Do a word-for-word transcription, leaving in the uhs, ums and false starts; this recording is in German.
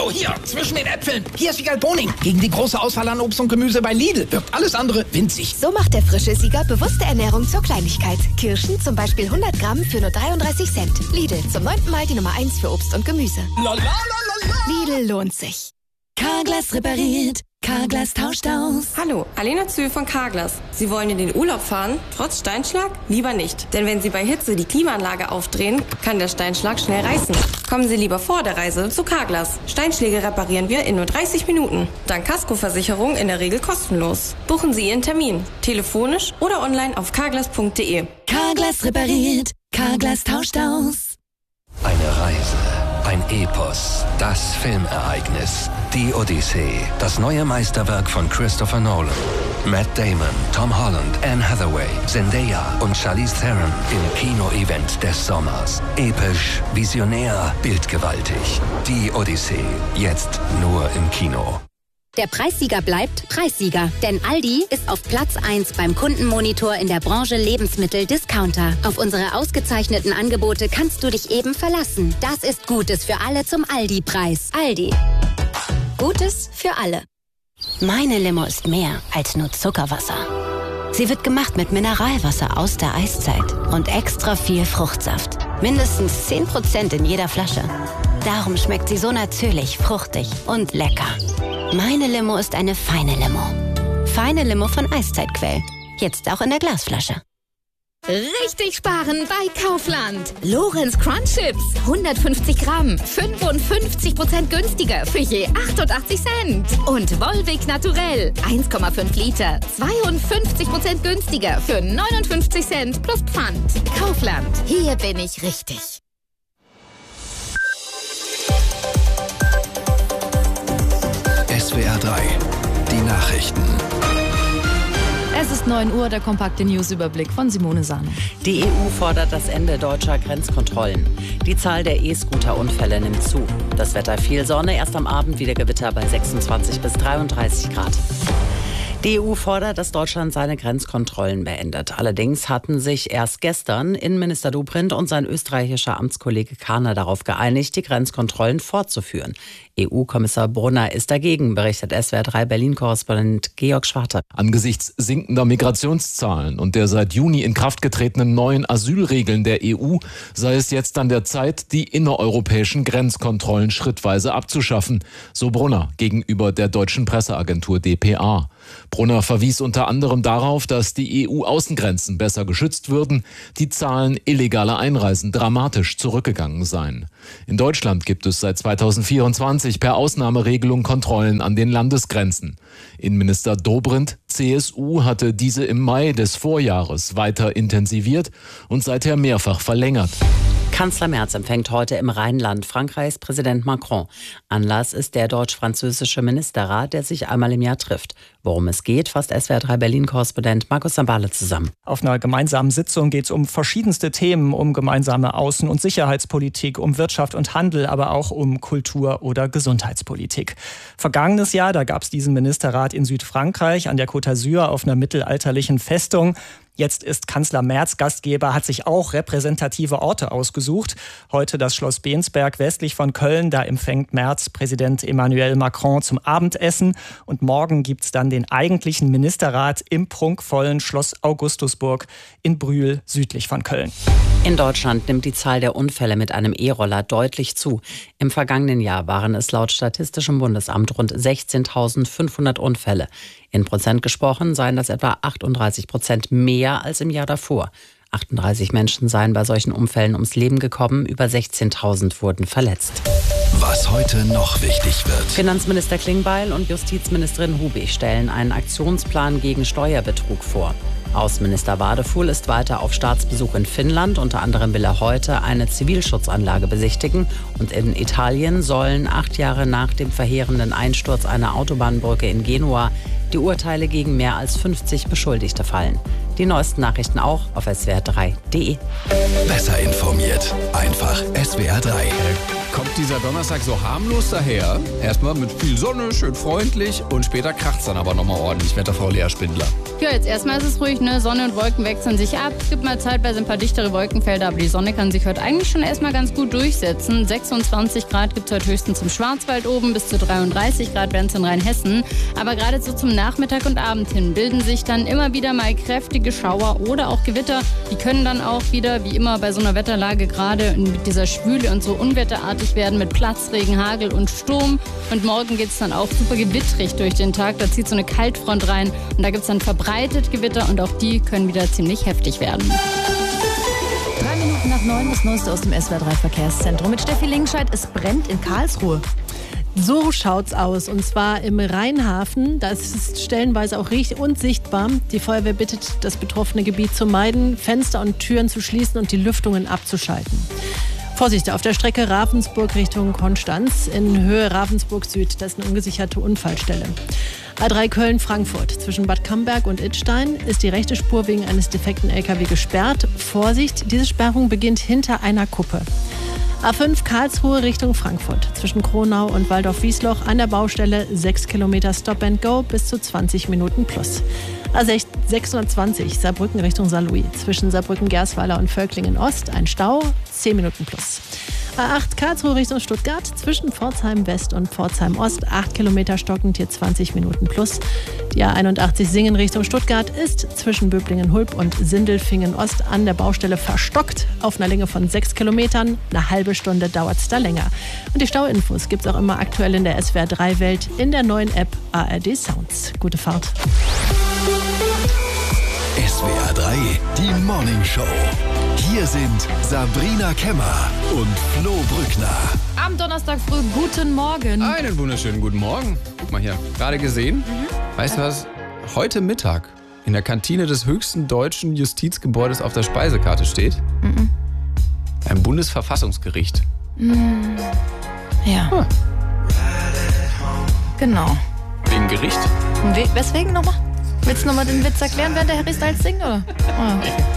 So, hier, zwischen den Äpfeln. Hier ist Siegal Boning. Gegen die große Auswahl an Obst und Gemüse bei Lidl wirkt alles andere winzig. So macht der frische Sieger bewusste Ernährung zur Kleinigkeit. Kirschen zum Beispiel hundert Gramm für nur dreiunddreißig Cent. Lidl, zum neunten Mal die Nummer eins für Obst und Gemüse. La, la, la, la, la. Lidl lohnt sich. Carglass repariert. Carglass tauscht aus. Hallo, Alena Zühl von Carglass. Sie wollen in den Urlaub fahren, trotz Steinschlag? Lieber nicht. Denn wenn Sie bei Hitze die Klimaanlage aufdrehen, kann der Steinschlag schnell reißen. Kommen Sie lieber vor der Reise zu Carglass. Steinschläge reparieren wir in nur dreißig Minuten. Dank Kaskoversicherung in der Regel kostenlos. Buchen Sie Ihren Termin. Telefonisch oder online auf carglass punkt de. Carglass repariert. Carglass tauscht aus. Eine Reise. Ein Epos, das Filmereignis, die Odyssee, das neue Meisterwerk von Christopher Nolan. Matt Damon, Tom Holland, Anne Hathaway, Zendaya und Charlize Theron im Kino-Event des Sommers. Episch, visionär, bildgewaltig. Die Odyssee, jetzt nur im Kino. Der Preissieger bleibt Preissieger, denn Aldi ist auf Platz eins beim Kundenmonitor in der Branche Lebensmittel-Discounter. Auf unsere ausgezeichneten Angebote kannst du dich eben verlassen. Das ist Gutes für alle zum Aldi-Preis. Aldi. Gutes für alle. Meine Limo ist mehr als nur Zuckerwasser. Sie wird gemacht mit Mineralwasser aus der Eiszeit und extra viel Fruchtsaft. Mindestens zehn Prozent in jeder Flasche. Darum schmeckt sie so natürlich, fruchtig und lecker. Meine Limo ist eine feine Limo. Feine Limo von Eiszeitquell. Jetzt auch in der Glasflasche. Richtig sparen bei Kaufland. Lorenz Crunch Chips. hundertfünfzig Gramm. fünfundfünfzig Prozent günstiger für je achtundachtzig Cent. Und Volvic Naturell. eins Komma fünf Liter. zweiundfünfzig Prozent günstiger für neunundfünfzig Cent plus Pfand. Kaufland. Hier bin ich richtig. S W R drei, die Nachrichten. Es ist neun Uhr, der kompakte Newsüberblick von Simone Sahne. Die E U fordert das Ende deutscher Grenzkontrollen. Die Zahl der E-Scooter-Unfälle nimmt zu. Das Wetter viel Sonne, erst am Abend wieder Gewitter bei sechsundzwanzig bis dreiunddreißig Grad. Die E U fordert, dass Deutschland seine Grenzkontrollen beendet. Allerdings hatten sich erst gestern Innenminister Dobrindt und sein österreichischer Amtskollege Kahner darauf geeinigt, die Grenzkontrollen fortzuführen. E U-Kommissar Brunner ist dagegen, berichtet S W R drei Berlin-Korrespondent Georg Schwarte. Angesichts sinkender Migrationszahlen und der seit Juni in Kraft getretenen neuen Asylregeln der E U sei es jetzt an der Zeit, die innereuropäischen Grenzkontrollen schrittweise abzuschaffen, so Brunner gegenüber der deutschen Presseagentur D P A. Brunner verwies unter anderem darauf, dass die E U-Außengrenzen besser geschützt würden, die Zahlen illegaler Einreisen dramatisch zurückgegangen seien. In Deutschland gibt es seit zweitausendvierundzwanzig per Ausnahmeregelung Kontrollen an den Landesgrenzen. Innenminister Dobrindt, C S U, hatte diese im Mai des Vorjahres weiter intensiviert und seither mehrfach verlängert. Kanzler Merz empfängt heute im Rheinland Frankreichs Präsident Macron. Anlass ist der deutsch-französische Ministerrat, der sich einmal im Jahr trifft. Worum es geht, fasst S W R drei Berlin-Korrespondent Markus Sambale zusammen. Auf einer gemeinsamen Sitzung geht es um verschiedenste Themen, um gemeinsame Außen- und Sicherheitspolitik, um Wirtschaft und Handel, aber auch um Kultur- oder Gesundheitspolitik. Vergangenes Jahr, da gab es diesen Ministerrat in Südfrankreich an der Côte d'Azur auf einer mittelalterlichen Festung. Jetzt ist Kanzler Merz Gastgeber, hat sich auch repräsentative Orte ausgesucht. Heute das Schloss Bensberg westlich von Köln. Da empfängt Merz Präsident Emmanuel Macron zum Abendessen. Und morgen gibt's dann den eigentlichen Ministerrat im prunkvollen Schloss Augustusburg in Brühl südlich von Köln. In Deutschland nimmt die Zahl der Unfälle mit einem E-Roller deutlich zu. Im vergangenen Jahr waren es laut Statistischem Bundesamt rund sechzehntausendfünfhundert Unfälle. In Prozent gesprochen seien das etwa achtunddreißig Prozent mehr als im Jahr davor. achtunddreißig Menschen seien bei solchen Unfällen ums Leben gekommen, über sechzehntausend wurden verletzt. Was heute noch wichtig wird. Finanzminister Klingbeil und Justizministerin Hubig stellen einen Aktionsplan gegen Steuerbetrug vor. Außenminister Wadefuhl ist weiter auf Staatsbesuch in Finnland. Unter anderem will er heute eine Zivilschutzanlage besichtigen. Und in Italien sollen acht Jahre nach dem verheerenden Einsturz einer Autobahnbrücke in Genua die Urteile gegen mehr als fünfzig Beschuldigte fallen. Die neuesten Nachrichten auch auf S W R drei punkt de. Besser informiert. Einfach S W R drei. kommt dieser Donnerstag so harmlos daher. Erstmal mit viel Sonne, schön freundlich und später kracht's dann aber nochmal ordentlich. Wetterfrau Lea Spindler. Ja, jetzt erstmal ist es ruhig, ne? Sonne und Wolken wechseln sich ab. Es gibt mal zeitweise ein paar dichtere Wolkenfelder, aber die Sonne kann sich heute eigentlich schon erstmal ganz gut durchsetzen. sechsundzwanzig Grad gibt es heute höchstens im Schwarzwald oben, bis zu dreiunddreißig Grad werden es in Rheinhessen. Aber gerade so zum Nachmittag und Abend hin bilden sich dann immer wieder mal kräftige Schauer oder auch Gewitter. Die können dann auch wieder, wie immer bei so einer Wetterlage, gerade mit dieser Schwüle und so unwetterartig werden mit Platzregen, Hagel und Sturm. Und morgen geht es dann auch super gewittrig durch den Tag. Da zieht so eine Kaltfront rein und da gibt es dann verbreitet Gewitter und auch die können wieder ziemlich heftig werden. Drei Minuten nach neun, das Neueste aus dem S W R drei Verkehrszentrum mit Steffi Lingenscheid. Es brennt in Karlsruhe. So schaut's aus, und zwar im Rheinhafen. Da ist es stellenweise auch riecht und sichtbar. Die Feuerwehr bittet das betroffene Gebiet zu meiden, Fenster und Türen zu schließen und die Lüftungen abzuschalten. Vorsicht, auf der Strecke Ravensburg Richtung Konstanz in Höhe Ravensburg Süd. Das ist eine ungesicherte Unfallstelle. A drei Köln-Frankfurt. Zwischen Bad Camberg und Idstein ist die rechte Spur wegen eines defekten L K W gesperrt. Vorsicht, diese Sperrung beginnt hinter einer Kuppe. A fünf Karlsruhe Richtung Frankfurt. Zwischen Kronau und Waldorf-Wiesloch an der Baustelle sechs Kilometer Stop and Go bis zu zwanzig Minuten plus. A sechshundertzwanzig Saarbrücken Richtung Saarlouis. Zwischen Saarbrücken-Gersweiler und Völklingen Ost ein Stau, zehn Minuten plus. A acht Karlsruhe Richtung Stuttgart. Zwischen Pforzheim West und Pforzheim Ost acht Kilometer stockend, hier zwanzig Minuten plus. Die A einundachtzig Singen Richtung Stuttgart ist zwischen Böblingen-Hulb und Sindelfingen Ost an der Baustelle verstockt auf einer Länge von sechs Kilometern. Eine halbe Stunde dauert es da länger. Und die Stauinfos gibt es auch immer aktuell in der S W R drei Welt in der neuen App A R D Sounds. Gute Fahrt. S W R drei, die Morning Show. Hier sind Sabrina Kemmer und Flo Brückner. Am Donnerstag früh, guten Morgen. Einen wunderschönen guten Morgen. Guck mal hier, gerade gesehen. Mhm. Weißt du was? Heute Mittag in der Kantine des höchsten deutschen Justizgebäudes auf der Speisekarte steht mhm. ein Bundesverfassungsgericht. Mhm. Ja. Hm. Genau. Wegen Gericht? We- weswegen nochmal? Willst du nochmal den Witz erklären, während der Harry Styles singt, oder? Oh.